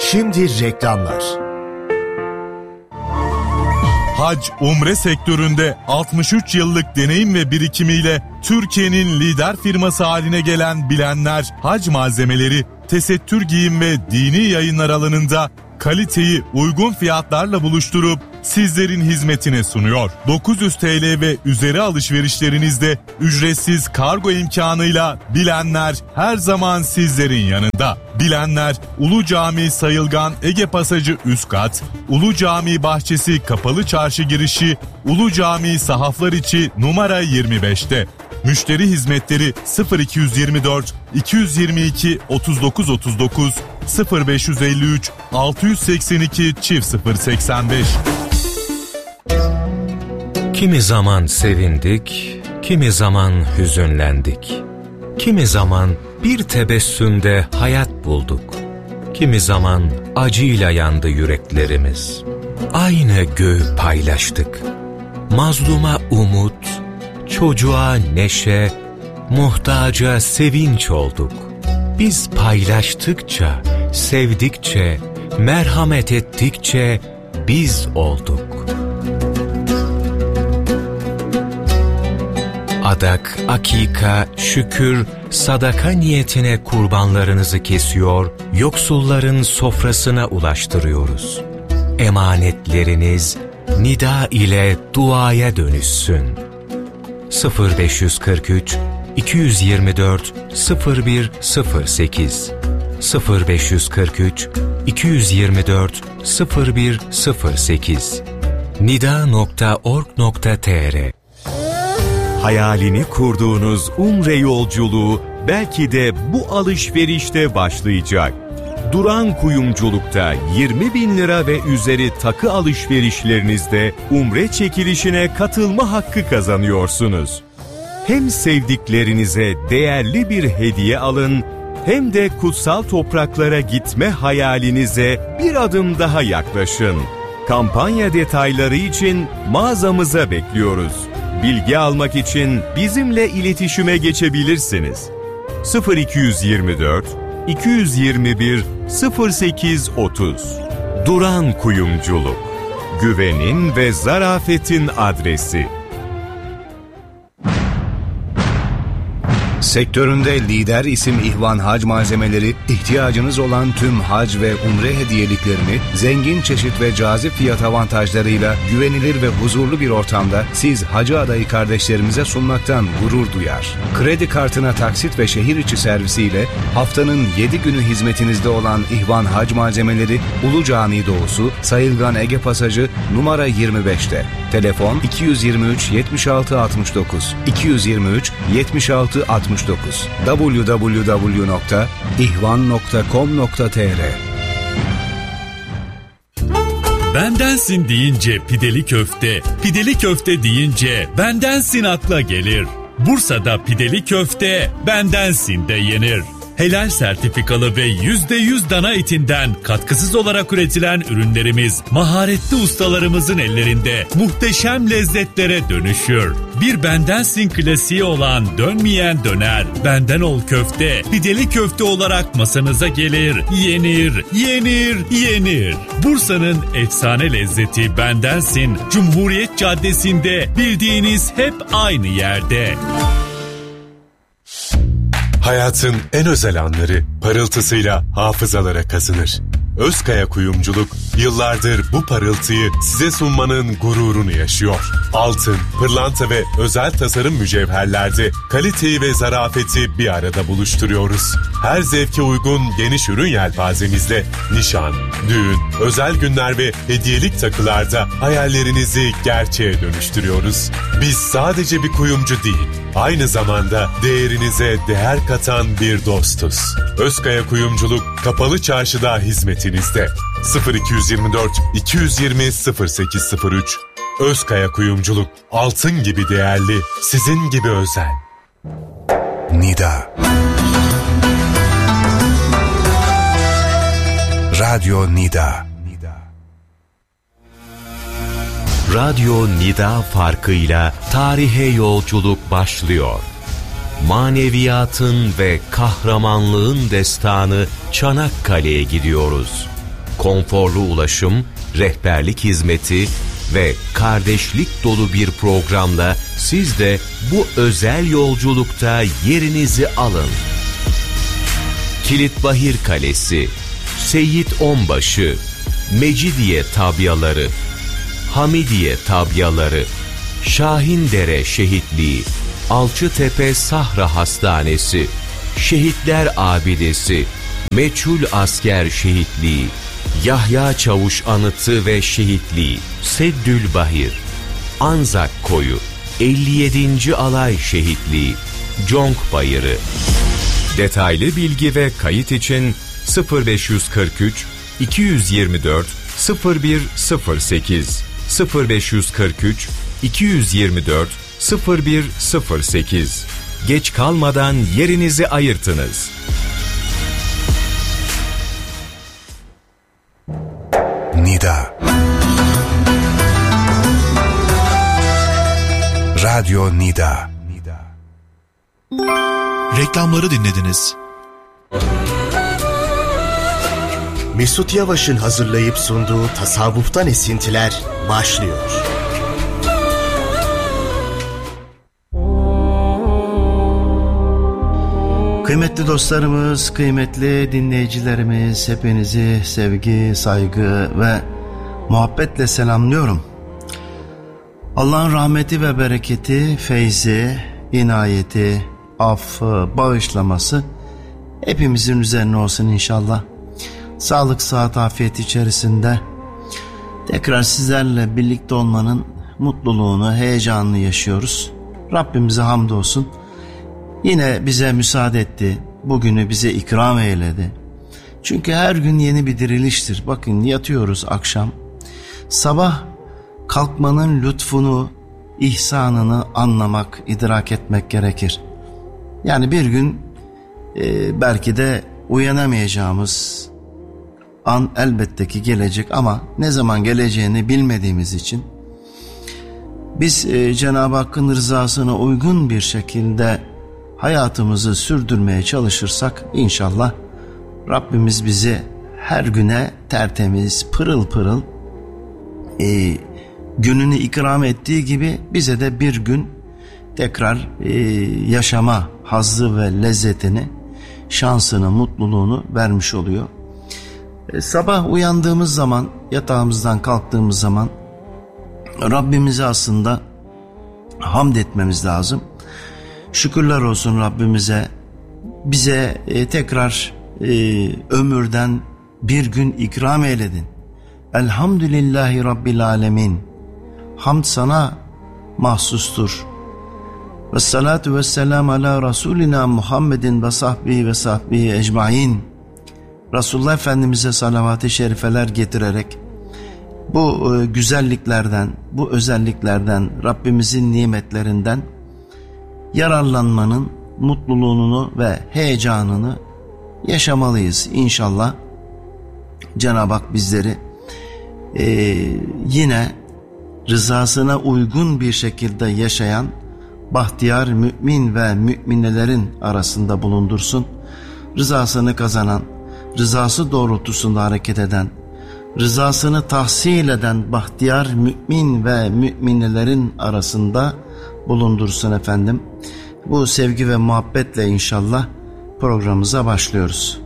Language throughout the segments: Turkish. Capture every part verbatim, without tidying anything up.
Şimdi reklamlar. Hac, umre sektöründe altmış üç yıllık deneyim ve birikimiyle Türkiye'nin lider firması haline gelen Bilenler Hac Malzemeleri, tesettür giyim ve dini yayınlar alanında kaliteyi uygun fiyatlarla buluşturup sizlerin hizmetine sunuyor. dokuz yüz TL ve üzeri alışverişlerinizde ücretsiz kargo imkanıyla Bilenler her zaman sizlerin yanında. Bilenler, Ulu Cami Sayılgan Ege Pasajı üst kat, Ulu Cami Bahçesi Kapalı Çarşı girişi, Ulu Cami Sahaflar içi numara yirmi beşte. Müşteri hizmetleri sıfır iki yirmi dört iki yirmi iki otuz dokuz otuz dokuz sıfır beş elli üç altı seksen iki çift sıfır seksen beş. Kimi zaman sevindik, kimi zaman hüzünlendik. Kimi zaman bir tebessümde hayat bulduk. Kimi zaman acıyla yandı yüreklerimiz. Aynı göğü paylaştık. Mazluma umut, çocuğa neşe, muhtaca sevinç olduk. Biz paylaştıkça, sevdikçe, merhamet ettikçe biz olduk. Adak, akika, şükür, sadaka niyetine kurbanlarınızı kesiyor, yoksulların sofrasına ulaştırıyoruz. Emanetleriniz nida ile duaya dönüşsün. sıfır beş kırk üç iki yirmi dört sıfır bir sıfır sekiz sıfır beş kırk üç iki yirmi dört sıfır bir sıfır sekiz nida nokta org nokta tr. Hayalini kurduğunuz umre yolculuğu belki de bu alışverişte başlayacak. Duran Kuyumculuk'ta yirmi bin lira ve üzeri takı alışverişlerinizde umre çekilişine katılma hakkı kazanıyorsunuz. Hem sevdiklerinize değerli bir hediye alın, hem de kutsal topraklara gitme hayalinize bir adım daha yaklaşın. Kampanya detayları için mağazamıza bekliyoruz. Bilgi almak için bizimle iletişime geçebilirsiniz. sıfır iki yirmi dört iki yirmi bir sıfır sekiz otuz. Duran Kuyumculuk. Güvenin ve zarafetin adresi. Sektöründe lider isim İhvan Hac Malzemeleri, ihtiyacınız olan tüm hac ve umre hediyeliklerini zengin çeşit ve cazip fiyat avantajlarıyla güvenilir ve huzurlu bir ortamda siz hacı adayı kardeşlerimize sunmaktan gurur duyar. Kredi kartına taksit ve şehir içi servisiyle haftanın yedi günü hizmetinizde olan İhvan Hac Malzemeleri, Ulu Cami Doğusu, Sayılgan Ege Pasajı numara yirmi beşte. Telefon iki yirmi üç yetmiş altı altmış dokuz iki yirmi üç yetmiş altı altmış dokuz double-u double-u double-u nokta ihvan nokta com nokta tr. Bendensin deyince pideli köfte, pideli köfte deyince bendensin akla gelir. Bursa'da pideli köfte bendensin de yenir. Helal sertifikalı ve yüzde yüz dana etinden katkısız olarak üretilen ürünlerimiz maharetli ustalarımızın ellerinde muhteşem lezzetlere dönüşür. Bir bendensin klasiği olan dönmeyen döner, benden ol köfte, pideli köfte olarak masanıza gelir, yenir, yenir, yenir. Bursa'nın efsane lezzeti bendensin, Cumhuriyet Caddesi'nde, bildiğiniz hep aynı yerde. Hayatın en özel anları parıltısıyla hafızalara kazınır. Özkaya Kuyumculuk yıllardır bu parıltıyı size sunmanın gururunu yaşıyor. Altın, pırlanta ve özel tasarım mücevherlerde kaliteyi ve zarafeti bir arada buluşturuyoruz. Her zevke uygun geniş ürün yelpazemizle nişan, düğün, özel günler ve hediyelik takılarda hayallerinizi gerçeğe dönüştürüyoruz. Biz sadece bir kuyumcu değil, aynı zamanda değerinize değer katan bir dostuz. Özkaya Kuyumculuk Kapalı Çarşı'da hizmetinizde. sıfır iki yirmi dört iki yirmi sıfır sekiz sıfır üç. Özkaya Kuyumculuk, altın gibi değerli, sizin gibi özel. Nida. Radyo Nida. Radyo Nida farkıyla tarihe yolculuk başlıyor. Maneviyatın ve kahramanlığın destanı Çanakkale'ye gidiyoruz. konforlu ulaşım, rehberlik hizmeti ve kardeşlik dolu bir programla siz de bu özel yolculukta yerinizi alın. Kilitbahir Kalesi, Seyit Onbaşı, Mecidiye Tabyaları, Hamidiye Tabyaları, Şahindere Şehitliği, Alçıtepe Sahra Hastanesi, Şehitler Abidesi, Meçhul Asker Şehitliği, Yahya Çavuş Anıtı ve Şehitliği, Seddülbahir, Anzak Koyu, elli yedinci Alay Şehitliği, Conk Bayırı. Detaylı bilgi ve kayıt için sıfır beş kırk üç iki yüz yirmi dört sıfır bir sıfır sekiz sıfır beş kırk üç iki yüz yirmi dört sıfır bir sıfır sekiz. Geç kalmadan yerinizi ayırtınız. Nida. Radyo Nida. Reklamları dinlediniz. Mesut Yavaş'ın hazırlayıp sunduğu Tasavvuftan Esintiler başlıyor. Kıymetli dostlarımız, kıymetli dinleyicilerimiz, hepinizi sevgi, saygı ve muhabbetle selamlıyorum. Allah'ın rahmeti ve bereketi, feyzi, inayeti, affı, bağışlaması hepimizin üzerine olsun inşallah. Sağlık, sıhhat, afiyet içerisinde tekrar sizlerle birlikte olmanın mutluluğunu, heyecanını yaşıyoruz. Rabbimize hamdolsun. Yine bize müsaade etti. Bugünü bize ikram eyledi. Çünkü her gün yeni bir diriliştir. Bakın yatıyoruz akşam. Sabah kalkmanın lütfunu, ihsanını anlamak, idrak etmek gerekir. Yani bir gün e, belki de uyanamayacağımız an elbette ki gelecek ama ne zaman geleceğini bilmediğimiz için biz e, Cenab-ı Hakk'ın rızasına uygun bir şekilde hayatımızı sürdürmeye çalışırsak inşallah Rabbimiz bizi her güne tertemiz, pırıl pırıl e, gününü ikram ettiği gibi bize de bir gün tekrar e, yaşama hazzı ve lezzetini, şansını, mutluluğunu vermiş oluyor. E, sabah uyandığımız zaman, yatağımızdan kalktığımız zaman Rabbimize aslında hamd etmemiz lazım. Şükürler olsun Rabbimize, bize e, tekrar e, ömürden bir gün ikram eyledin. Elhamdülillahi Rabbil Alemin. Hamd sana mahsustur. Ve salatu ve selam ala Resulina Muhammedin ve sahbihi ve sahbihi ecmain. Resulullah Efendimiz'e salavat-ı şerifeler getirerek bu e, güzelliklerden, bu özelliklerden, Rabbimizin nimetlerinden yararlanmanın mutluluğunu ve heyecanını yaşamalıyız. İnşallah Cenab-ı Hak bizleri e, yine rızasına uygun bir şekilde yaşayan bahtiyar mümin ve müminelerin arasında bulundursun. Rızasını kazanan, rızası doğrultusunda hareket eden, rızasını tahsil eden bahtiyar mümin ve müminelerin arasında bulundursun efendim. Bu sevgi ve muhabbetle inşallah programımıza başlıyoruz.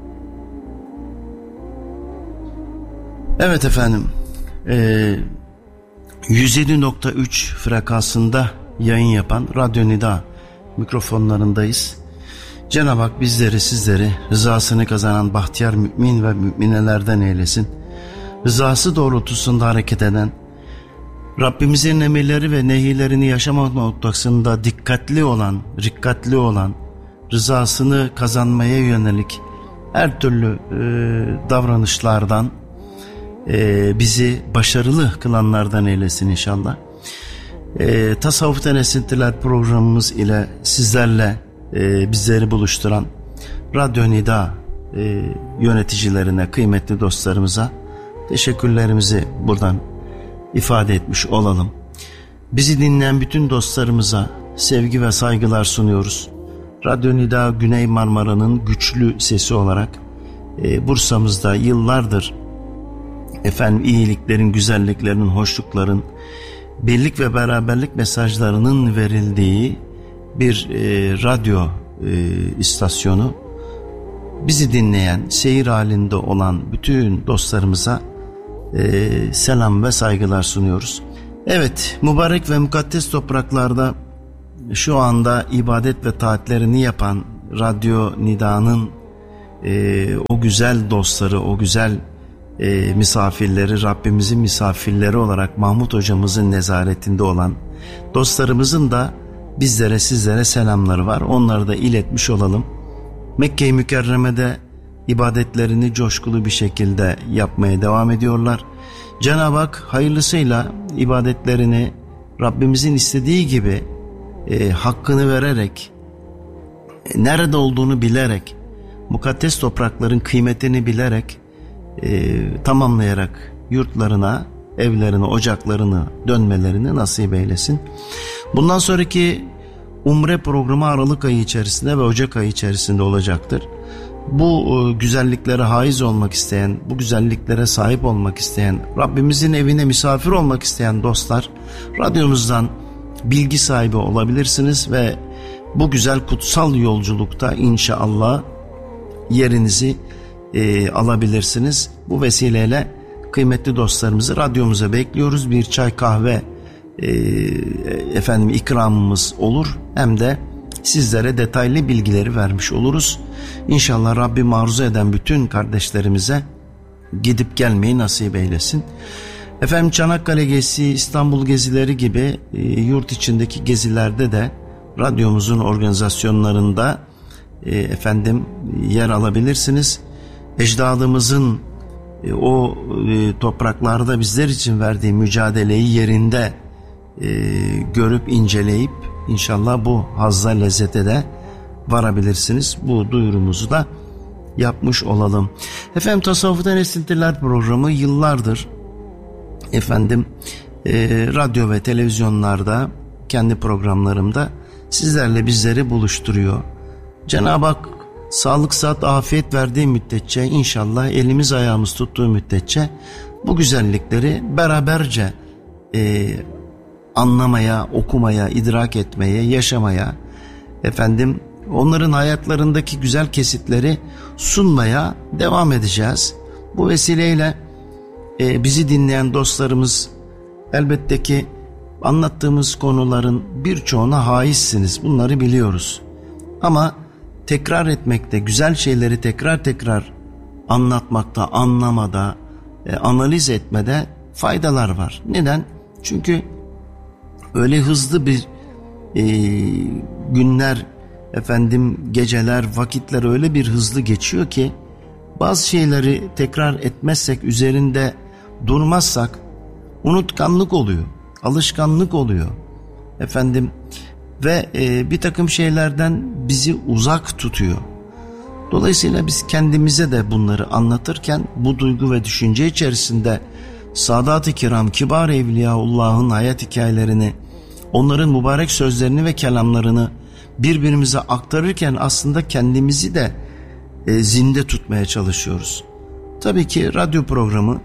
Evet efendim, e, yüz yedi nokta üç frekansında yayın yapan Radyo Nida mikrofonlarındayız. Cenab-ı Hak bizleri, sizleri rızasını kazanan bahtiyar mümin ve müminelerden eylesin. Rızası doğrultusunda hareket eden, Rabbimizin emirleri ve nehilerini yaşama noktasında dikkatli olan, rikkatli olan, rızasını kazanmaya yönelik her türlü e, davranışlardan e, bizi başarılı kılanlardan eylesin inşallah. E, Tasavvuftan Esintiler programımız ile sizlerle e, bizleri buluşturan Radyo Nida e, yöneticilerine, kıymetli dostlarımıza teşekkürlerimizi buradan ifade etmiş olalım. Bizi dinleyen bütün dostlarımıza sevgi ve saygılar sunuyoruz. Radyo Nida Güney Marmara'nın güçlü sesi olarak e, Bursa'mızda yıllardır efendim iyiliklerin, güzelliklerin, hoşlukların, birlik ve beraberlik mesajlarının verildiği bir e, radyo e, istasyonu. Bizi dinleyen, seyir halinde olan bütün dostlarımıza e, selam ve saygılar sunuyoruz. Evet, mübarek ve mukaddes topraklarda şu anda ibadet ve taatlerini yapan Radyo Nida'nın e, o güzel dostları, o güzel e, misafirleri, Rabbimizin misafirleri olarak Mahmut hocamızın nezaretinde olan dostlarımızın da bizlere, sizlere selamları var. Onları da iletmiş olalım. Mekke-i Mükerreme'de ibadetlerini coşkulu bir şekilde yapmaya devam ediyorlar. Cenab-ı Hak hayırlısıyla ibadetlerini Rabbimizin istediği gibi e, hakkını vererek, e, nerede olduğunu bilerek, mukaddes toprakların kıymetini bilerek e, tamamlayarak yurtlarına, evlerine, ocaklarına dönmelerini nasip eylesin. Bundan sonraki Umre programı Aralık ayı içerisinde ve Ocak ayı içerisinde olacaktır. Bu e, güzelliklere haiz olmak isteyen, bu güzelliklere sahip olmak isteyen, Rabbimizin evine misafir olmak isteyen dostlar, radyomuzdan bilgi sahibi olabilirsiniz ve bu güzel kutsal yolculukta inşallah yerinizi e, alabilirsiniz. Bu vesileyle kıymetli dostlarımızı radyomuza bekliyoruz. Bir çay kahve e, efendim ikramımız olur. Hem de sizlere detaylı bilgileri vermiş oluruz. İnşallah Rabbim arzu eden bütün kardeşlerimize gidip gelmeyi nasip eylesin. Efendim Çanakkale gezisi, İstanbul gezileri gibi e, yurt içindeki gezilerde de radyomuzun organizasyonlarında e, efendim yer alabilirsiniz. Ecdadımızın e, o e, topraklarda bizler için verdiği mücadeleyi yerinde e, görüp inceleyip İnşallah bu hazza, lezzete de varabilirsiniz. Bu duyurumuzu da yapmış olalım. Efendim Tasavvuftan Esintiler programı yıllardır efendim e, radyo ve televizyonlarda, kendi programlarımda sizlerle bizleri buluşturuyor. Cenab-ı Hak sağlık, sıhhat, afiyet verdiği müddetçe, inşallah elimiz ayağımız tuttuğu müddetçe bu güzellikleri beraberce e, anlamaya, okumaya, idrak etmeye, yaşamaya, efendim onların hayatlarındaki güzel kesitleri sunmaya devam edeceğiz. Bu vesileyle e, bizi dinleyen dostlarımız elbette ki anlattığımız konuların birçoğuna haizsiniz. Bunları biliyoruz. Ama tekrar etmekte, güzel şeyleri tekrar tekrar anlatmakta, anlamada, e, analiz etmede faydalar var. Neden? Çünkü öyle hızlı bir e, günler, efendim geceler, vakitler öyle bir hızlı geçiyor ki bazı şeyleri tekrar etmezsek, üzerinde durmazsak unutkanlık oluyor, alışkanlık oluyor efendim ve e, bir takım şeylerden bizi uzak tutuyor. Dolayısıyla biz kendimize de bunları anlatırken bu duygu ve düşünce içerisinde Sadat-ı Kiram, Kibar Evliyaullah'ın hayat hikayelerini, onların mübarek sözlerini ve kelamlarını birbirimize aktarırken aslında kendimizi de e, zinde tutmaya çalışıyoruz. Tabii ki radyo programı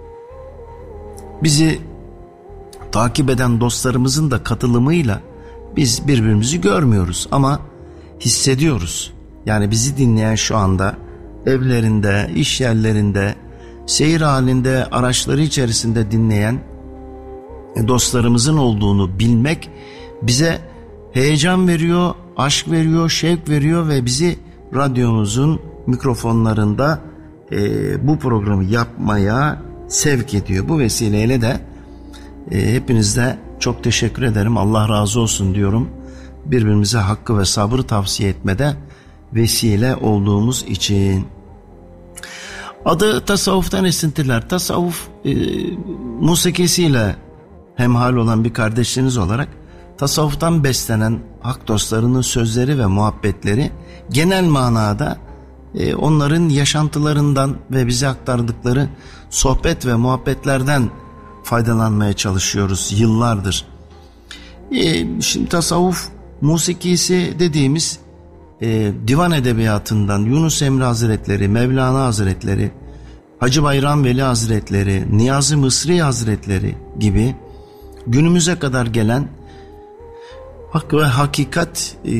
bizi takip eden dostlarımızın da katılımıyla biz birbirimizi görmüyoruz ama hissediyoruz. Yani bizi dinleyen şu anda evlerinde, iş yerlerinde, seyir halinde, araçları içerisinde dinleyen dostlarımızın olduğunu bilmek bize heyecan veriyor, aşk veriyor, şevk veriyor ve bizi radyomuzun mikrofonlarında e, bu programı yapmaya sevk ediyor. Bu vesileyle de e, hepinize çok teşekkür ederim. Allah razı olsun diyorum. Birbirimize hakkı ve sabrı tavsiye etmede vesile olduğumuz için. Adı Tasavvuftan Esintiler. Tasavvuf e, musikisiyle hemhal olan bir kardeşiniz olarak tasavvuftan beslenen hak dostlarının sözleri ve muhabbetleri genel manada e, onların yaşantılarından ve bize aktardıkları sohbet ve muhabbetlerden faydalanmaya çalışıyoruz yıllardır. E, şimdi tasavvuf musikisi dediğimiz e, divan edebiyatından Yunus Emre Hazretleri, Mevlana Hazretleri, Hacı Bayram Veli Hazretleri, Niyazi Mısri Hazretleri gibi günümüze kadar gelen hak ve hakikat e,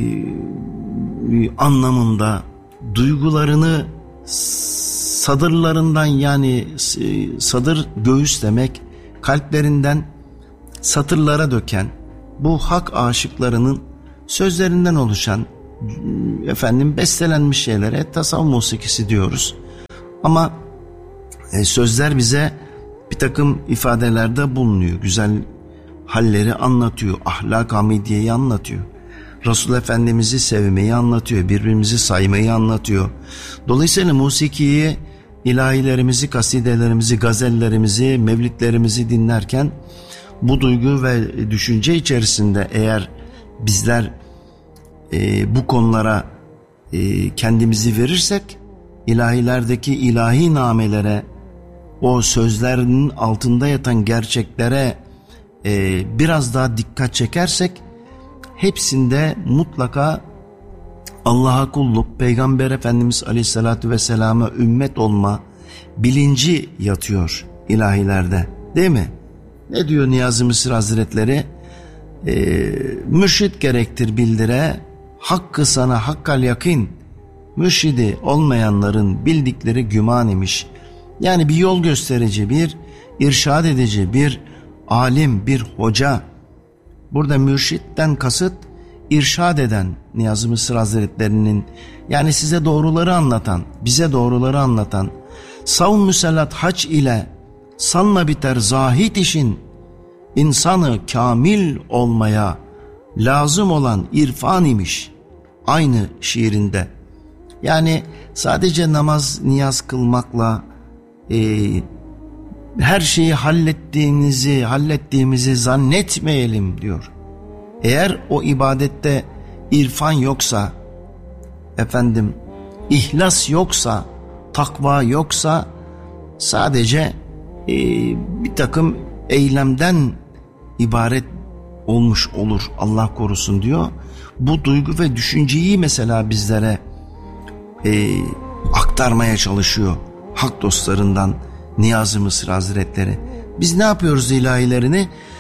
anlamında duygularını sadırlarından, yani sadır göğüs demek, kalplerinden satırlara döken bu hak aşıklarının sözlerinden oluşan efendim bestelenmiş şeylere tasavvuf musikisi diyoruz. Ama e, sözler bize bir takım ifadelerde bulunuyor. Güzel halleri anlatıyor. Ahlak-ı hamidiyeyi anlatıyor. Resul Efendimiz'i sevmeyi anlatıyor. Birbirimizi saymayı anlatıyor. Dolayısıyla musikiyi, ilahilerimizi, kasidelerimizi, gazellerimizi, mevlidlerimizi dinlerken bu duygu ve düşünce içerisinde eğer bizler e, bu konulara e, kendimizi verirsek, ilahilerdeki ilahi namelere, o sözlerin altında yatan gerçeklere e, biraz daha dikkat çekersek, hepsinde mutlaka Allah'a kulluk, Peygamber Efendimiz Aleyhisselatü Vesselam'a ümmet olma bilinci yatıyor ilahilerde, değil mi? Ne diyor Niyazi Mısri Hazretleri? Ee, mürşit gerektir bildire, hakkı sana hakkal yakin, mürşidi olmayanların bildikleri güman imiş. Yani bir yol gösterici, bir irşad edici, bir alim, bir hoca. Burada mürşitten kasıt irşad eden Niyazi Mısri Hazretleri'nin, yani size doğruları anlatan, bize doğruları anlatan, savun müsellat hac ile sanma biter zahid işin, insanı kamil olmaya lazım olan irfan imiş. Aynı şiirinde. Yani sadece namaz, niyaz kılmakla e, her şeyi hallettiğinizi, hallettiğimizi zannetmeyelim diyor. Eğer o ibadette irfan yoksa, efendim ihlas yoksa, takva yoksa, sadece e, bir takım eylemden ibaret olmuş olur, Allah korusun diyor. Bu duygu ve düşünceyi mesela bizlere e, aktarmaya çalışıyor hak dostlarından Niyazi Mısri Hazretleri. Biz ne yapıyoruz ilahilerini?